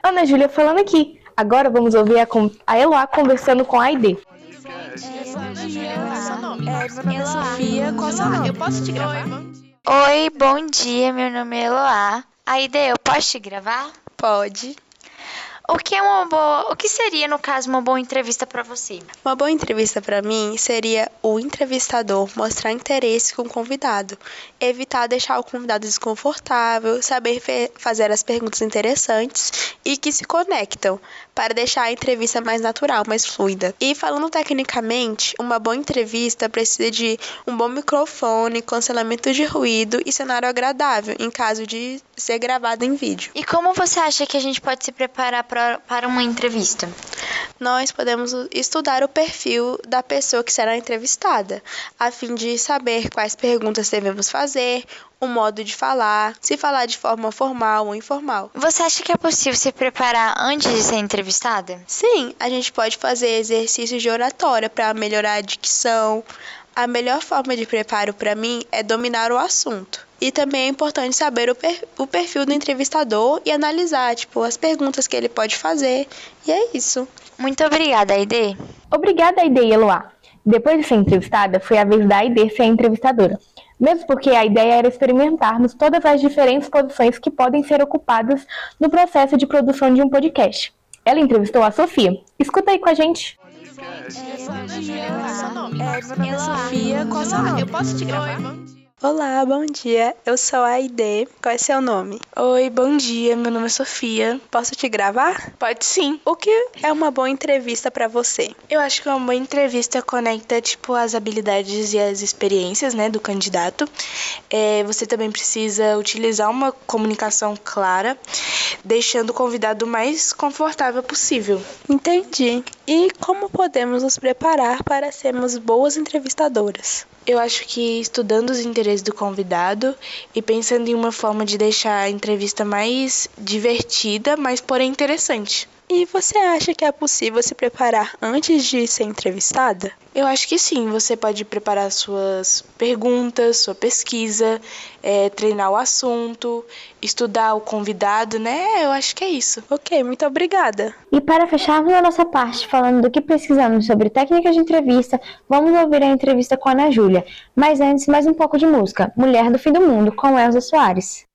Ana Júlia falando aqui. Agora vamos ouvir a Eloá conversando com a Aide. Meu nome é Sofia, qual é o seu nome? Eu posso te gravar? Oi, bom dia, meu nome é Eloá. Aide, eu posso te gravar? Pode. O que seria, no caso, uma boa entrevista para você? Uma boa entrevista para mim seria o entrevistador mostrar interesse com o convidado, evitar deixar o convidado desconfortável, saber fazer as perguntas interessantes e que se conectam, para deixar a entrevista mais natural, mais fluida. E falando tecnicamente, uma boa entrevista precisa de um bom microfone, cancelamento de ruído e cenário agradável, em caso de ser gravado em vídeo. E como você acha que a gente pode se preparar para uma entrevista? Nós podemos estudar o perfil da pessoa que será entrevistada, a fim de saber quais perguntas devemos fazer, o modo de falar, se falar de forma formal ou informal. Você acha que é possível se preparar antes de ser entrevistada? Sim, a gente pode fazer exercícios de oratória para melhorar a dicção. A melhor forma de preparo para mim é dominar o assunto. E também é importante saber o perfil do entrevistador e analisar, as perguntas que ele pode fazer. E é isso. Muito obrigada, Aide. Obrigada, Aide e Eloá. Depois de ser entrevistada, foi a vez da Aide ser a entrevistadora. Mesmo porque a ideia era experimentarmos todas as diferentes posições que podem ser ocupadas no processo de produção de um podcast. Ela entrevistou a Sofia. Escuta aí com a gente. Meu nome é Sofia, qual é o seu nome? Eu posso te gravar? Olá, bom dia. Eu sou a Aide. Qual é seu nome? Oi, bom dia. Meu nome é Sofia. Posso te gravar? Pode sim. O que é uma boa entrevista para você? Eu acho que uma boa entrevista conecta, as habilidades e as experiências, do candidato. Você também precisa utilizar uma comunicação clara, deixando o convidado o mais confortável possível. Entendi. E como podemos nos preparar para sermos boas entrevistadoras? Eu acho que estudando os interesses do convidado e pensando em uma forma de deixar a entrevista mais divertida, mas porém interessante. E você acha que é possível se preparar antes de ser entrevistada? Eu acho que sim, você pode preparar suas perguntas, sua pesquisa, treinar o assunto, estudar o convidado, Eu acho que é isso. Ok, muito obrigada. E para fecharmos a nossa parte falando do que precisamos sobre técnicas de entrevista, vamos ouvir a entrevista com a Ana Júlia. Mas antes, mais um pouco de música. Mulher do Fim do Mundo, com Elza Soares.